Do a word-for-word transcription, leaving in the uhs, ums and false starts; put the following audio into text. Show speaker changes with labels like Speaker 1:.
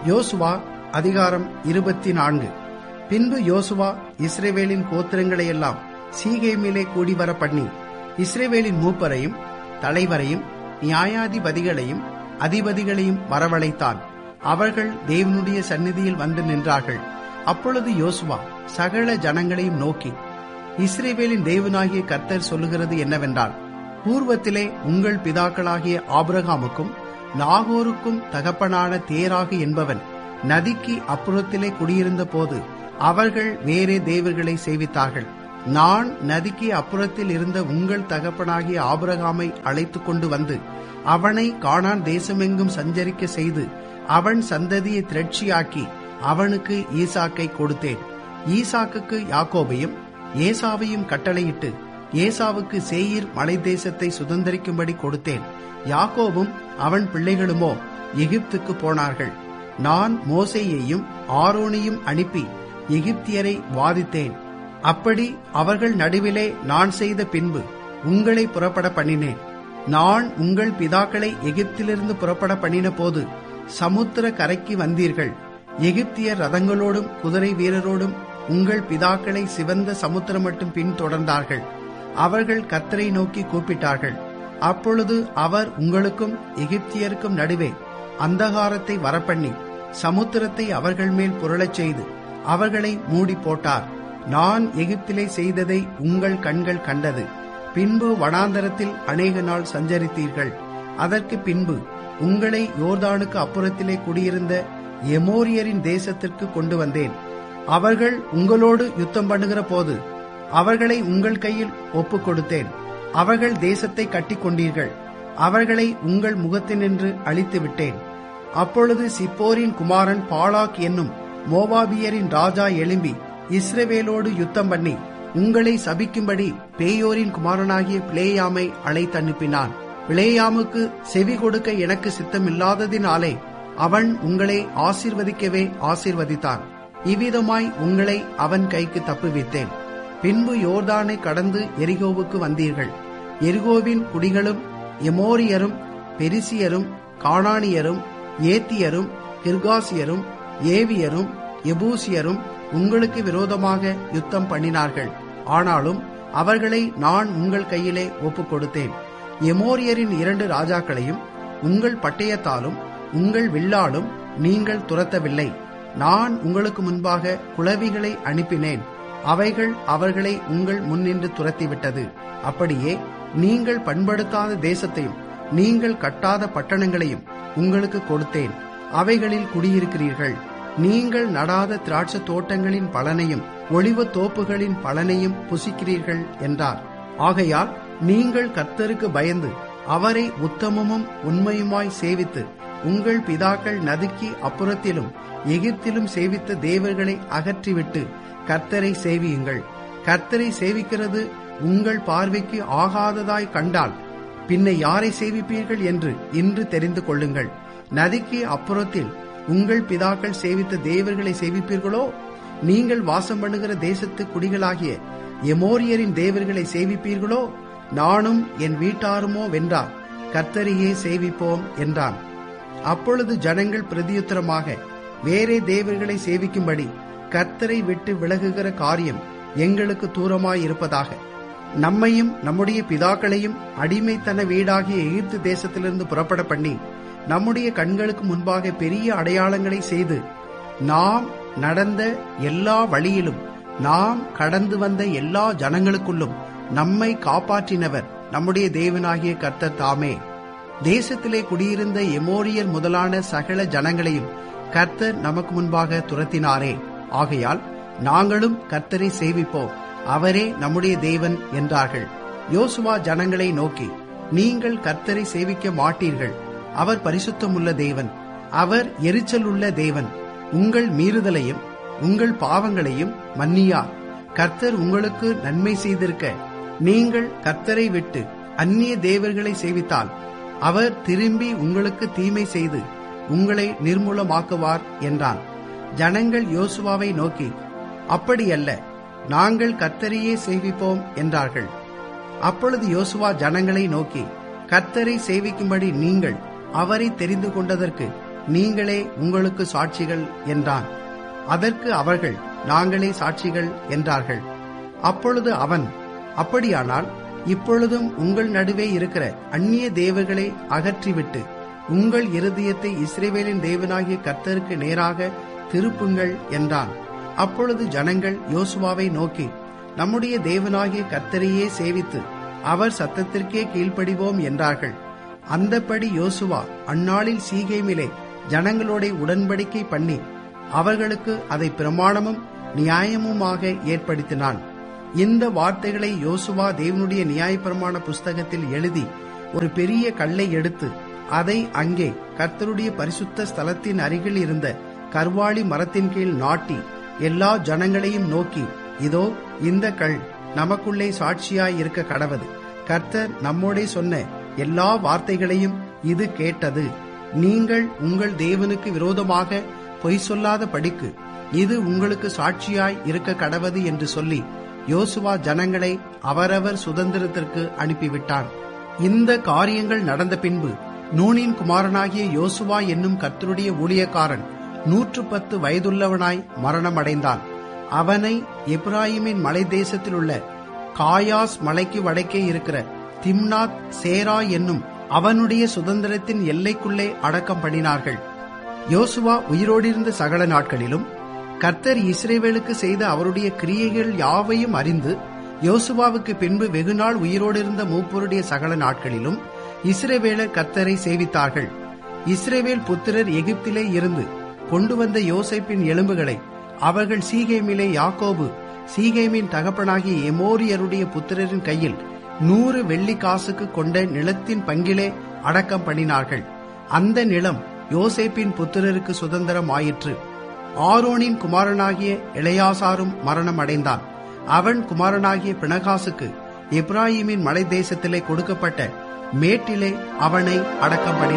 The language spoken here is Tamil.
Speaker 1: யோசுவா அதிகாரம் இருபத்தி நான்கு. பின்பு யோசுவா இஸ்ரவேலின் கோத்திரங்களையெல்லாம் சீகேமிலே கூடிவர பண்ணி இஸ்ரவேலின் மூப்பரையும் தலைவரையும் நியாயாதிபதிகளையும் அதிபதிகளையும் வரவழைத்தான். அவர்கள் தேவனுடைய சந்நிதியில் வந்து நின்றார்கள். அப்பொழுது யோசுவா சகல ஜனங்களையும் நோக்கி, இஸ்ரவேலின் தேவனாகிய கர்த்தர் சொல்லுகிறது என்னவென்றால், பூர்வத்திலே உங்கள் பிதாக்களாகிய ஆபிரகாமுக்கும் நாகோருக்கும் தகப்பனான தேராகு என்பவன் நதிக்கு அப்புறத்திலே குடியிருந்த போது அவர்கள் வேறே தேவர்களை சேவித்தார்கள். நான் நதிக்கு அப்புறத்தில் இருந்த உங்கள் தகப்பனாகிய ஆபிரகாமை அழைத்து கொண்டு வந்து அவனை கானான் தேசமெங்கும் சஞ்சரிக்க செய்து அவன் சந்ததியை திரட்சியாக்கி அவனுக்கு ஈசாக்கை கொடுத்தேன். ஈசாக்குக்கு யாக்கோபையும் ஏசாவையும் கட்டளையிட்டு ஏசாவுக்கு சேயீர் மலை தேசத்தை சுதந்தரிக்கும்படி கொடுத்தேன். யாக்கோபும் அவன் பிள்ளைகளுமோ எகிப்துக்கு போனார்கள். நான் மோசேயையும் ஆரோனையும் அனுப்பி எகிப்தியரை வாதித்தேன். அப்படி அவர்கள் நடுவிலே நான் செய்த பின்பு உங்களை புறப்பட பண்ணினேன். நான் உங்கள் பிதாக்களை எகிப்திலிருந்து புறப்பட பண்ணின போது சமுத்திர கரைக்கு வந்தீர்கள். எகிப்தியர் ரதங்களோடும் குதிரை வீரரோடும் உங்கள் பிதாக்களை சிவந்த சமுத்திரம் மட்டும் பின் தொடர்ந்தார்கள். அவர்கள் கர்த்தரை நோக்கி கூப்பிட்டார்கள். அப்பொழுது அவர் உங்களுக்கும் எகிப்தியருக்கும் நடுவே அந்தகாரத்தை வரப்பண்ணி சமுத்திரத்தை அவர்கள் மேல் புரளச் செய்து அவர்களை மூடி போட்டார். நான் எகிப்திலே செய்ததை உங்கள் கண்கள் கண்டது. பின்பு வனாந்தரத்தில் அநேக நாள் சஞ்சரித்தீர்கள். அதற்கு பின்பு உங்களை யோர்தானுக்கு அப்புறத்திலே குடியிருந்த எமோரியரின் தேசத்திற்கு கொண்டு வந்தேன். அவர்கள் உங்களோடு யுத்தம் பண்ணுகிற போது அவர்களை உங்கள் கையில் ஒப்புக் கொடுத்தேன். அவர்கள் தேசத்தை கட்டி கொண்டீர்கள். அவர்களை உங்கள் முகத்தினின்று அழித்து விட்டேன். அப்பொழுது சிப்போரின் குமாரன் பாலாக் என்னும் மோவாபியரின் ராஜா எழும்பி இஸ்ரவேலோடு யுத்தம் பண்ணி உங்களை சபிக்கும்படி பேயோரின் குமாரனாகிய பிளேயாமை அழைத்தனுப்பினான். பிளேயாமுக்கு செவி கொடுக்க எனக்கு சித்தமில்லாததினாலே அவன் உங்களை ஆசீர்வதிக்கவே ஆசீர்வதித்தான். இவ்விதமாய் உங்களை அவன் கைக்கு தப்புவித்தேன். பின்பு யோர்தானை கடந்து எரிகோவுக்கு வந்தீர்கள். எரிகோவின் குடிகளும் எமோரியரும் பெரிசியரும் கானானியரும் ஏத்தியரும் கிர்காசியரும் ஏவியரும் எபூசியரும் உங்களுக்கு விரோதமாக யுத்தம் பண்ணினார்கள். ஆனாலும் அவர்களை நான் உங்கள் கையிலே ஒப்புக் கொடுத்தேன். எமோரியரின் இரண்டு ராஜாக்களையும் உங்கள் பட்டயத்தாலும் உங்கள் வில்லாலும் நீங்கள் துரத்தவில்லை. நான் உங்களுக்கு முன்பாக குளவிகளை அனுப்பினேன். அவைகள் அவர்களை உங்கள் முன்னின்று துரத்திவிட்டது. அப்படியே நீங்கள் பண்படுத்தாத தேசத்தையும் நீங்கள் கட்டாத பட்டணங்களையும் உங்களுக்கு கொடுத்தேன். அவைகளில் குடியிருக்கிறீர்கள். நீங்கள் நடாத திராட்சை தோட்டங்களின் பலனையும் ஒலிவ தோப்புகளின் பலனையும் புசிக்கிறீர்கள் என்றார். ஆகையால் நீங்கள் கர்த்தருக்கு பயந்து அவரை உத்தமமும் உண்மையுமாய் சேவித்து உங்கள் பிதாக்கள் நதிக்கு அப்புறத்திலும் எகிப்திலும் சேவித்த தேவர்களை அகற்றிவிட்டு கர்த்தரை சேவியுங்கள். கர்த்தரை சேவிக்கிறது உங்கள் பார்வைக்கு ஆகாததாய் கண்டால் பின்ன யாரை சேவிப்பீர்கள் என்று இன்று தெரிந்து கொள்ளுங்கள். நதிக்கு அப்புறத்தில் உங்கள் பிதாக்கள் சேவித்த தேவர்களை சேவிப்பீர்களோ? நீங்கள் வாசம் பண்ணுகிற தேசத்து குடிகளாகிய எமோரியரின் தேவர்களை சேவிப்பீர்களோ? நானும் என் வீட்டாருமோ வென்றால் கர்த்தரையே சேவிப்போம் என்றான். அப்பொழுது ஜனங்கள் பிரதியுத்தரமாக, வேறே தேவர்களை சேவிக்கும்படி கர்த்தரை விட்டு விலகுகிற காரியம் எங்களுக்கு தூரமாயிருப்பதாக. நம்மையும் நம்முடைய பிதாக்களையும் அடிமைத்தன வீடாகிய எகிப்து தேசத்திலிருந்து புறப்பட பண்ணி நம்முடைய கண்களுக்கு முன்பாக பெரிய அடையாளங்களை செய்து நாம் நடந்த எல்லா வழியிலும் நாம் கடந்து வந்த எல்லா ஜனங்களுக்குள்ளும் நம்மை காப்பாற்றினவர் நம்முடைய தேவனாகிய கர்த்தர் தாமே. தேசத்திலே குடியிருந்த எமோரியர் முதலான சகல ஜனங்களையும் கர்த்தர் நமக்கு முன்பாக துரத்தினாரே. ஆகையால் நாங்களும் கர்த்தரை சேவிப்போம், அவரே நம்முடைய தேவன் என்றார்கள். யோசுவா ஜனங்களை நோக்கி, நீங்கள் கர்த்தரை சேவிக்க மாட்டீர்கள். அவர் பரிசுத்தமுள்ள தேவன், அவர் எரிச்சல் உள்ள தேவன். உங்கள் மீறுதலையும் உங்கள் பாவங்களையும் மன்னியார். கர்த்தர் உங்களுக்கு நன்மை செய்திருக்க நீங்கள் கர்த்தரை விட்டு அந்நிய தேவர்களை சேவித்தால் அவர் திரும்பி உங்களுக்கு தீமை செய்து உங்களை நிர்மூலமாக்குவார் என்றான். ஜனங்கள் யோசுவாவை நோக்கி, அப்படியல்ல, நாங்கள் கர்த்தரையே சேவிப்போம் என்றார்கள். அப்பொழுது யோசுவா ஜனங்களை நோக்கி, கர்த்தரை சேவிக்கும்படி நீங்கள் அவரை தெரிந்து கொண்டதற்கு நீங்களே உங்களுக்கு சாட்சிகள் என்றான். அதற்கு அவர்கள், நாங்களே சாட்சிகள் என்றார்கள். அப்பொழுது அவன், அப்படியானால் இப்பொழுதும் உங்கள் நடுவே இருக்கிற அந்நிய தேவர்களை அகற்றிவிட்டு உங்கள் இருதயத்தை இஸ்ரவேலின் தேவனாகிய கர்த்தருக்கு நேராக திருப்புங்கள் என்றான். அப்பொழுது ஜனங்கள் யோசுவாவை நோக்கி, நம்முடைய தேவனாகிய கர்த்தரையே சேவித்து அவர் சத்தத்திற்கே கீழ்ப்படிவோம் என்றார்கள். அந்தப்படி யோசுவா அந்நாளில் சீகேமிலே ஜனங்களோட உடன்படிக்கை பண்ணி அவர்களுக்கு அதை பிரமாணமும் நியாயமுமாக ஏற்படுத்தினான். இந்த வார்த்தைகளை யோசுவா தேவனுடைய நியாயப்பிரமாண புஸ்தகத்தில் எழுதி ஒரு பெரிய கல்லை எடுத்து அதை அங்கே கர்த்தருடைய பரிசுத்த ஸ்தலத்தின் அருகில் இருந்த கர்வாலி மரத்தின் கீழ் நாட்டி எல்லா ஜனங்களையும் நோக்கி, இதோ இந்த கல் நமக்குள்ளே சாட்சியாய் இருக்க கடவது. கர்த்தர் நம்மோடே சொன்ன எல்லா வார்த்தைகளையும் இது கேட்டது. நீங்கள் உங்கள் தேவனுக்கு விரோதமாக பொய் சொல்லாத படிக்கு இது உங்களுக்கு சாட்சியாய் இருக்க கடவது என்று சொல்லி யோசுவா ஜனங்களை அவரவர் சுதந்திரத்திற்கு அனுப்பிவிட்டான். இந்த காரியங்கள் நடந்த பின்பு நூனின் குமாரனாகிய யோசுவா என்னும் கர்த்தருடைய ஊழியக்காரன் நூற்று பத்து வயதுள்ளவனாய் மரணமடைந்தான். அவனை எப்ராயிமின் மலை தேசத்தில் உள்ள காயாஸ் மலைக்கு வடக்கே இருக்கிற திம்னாத் சேரா என்னும் அவனுடைய சுதந்திரத்தின் எல்லைக்குள்ளே அடக்கம் பண்ணினார்கள். யோசுவா உயிரோடிருந்த சகல நாட்களிலும் கர்த்தர் இஸ்ரவேலுக்கு செய்த அவருடைய கிரியைகள் யாவையும் அறிந்து, யோசுவாவுக்கு பின்பு வெகுநாள் உயிரோடிருந்த மூப்பருடைய சகல நாட்களிலும் இஸ்ரவேலர் கர்த்தரை சேவித்தார்கள். இஸ்ரவேல் புத்திரர் எகிப்திலே இருந்து கொண்டு வந்த யோசேப்பின் எலும்புகளை அவர்கள் சீகேமிலே யாக்கோபு சீகேமின் தகப்பனாகிய எமோரியருடைய புத்திரரின் கையில் நூறு வெள்ளி காசுக்கு கொண்ட நிலத்தின் பங்கிலே அடக்கம் பண்ணினார்கள். அந்த நிலம் யோசேப்பின் புத்திரருக்கு சுதந்திரம் ஆயிற்று. ஆரோனின் குமாரனாகிய எலெயாசாரும் மரணம் அடைந்தான். அவன் குமாரனாகிய பினகாசுக்கு எப்ராயிமின் மலை தேசத்திலே கொடுக்கப்பட்ட மேட்டிலே அவனை அடக்கம் பண்ணினான்.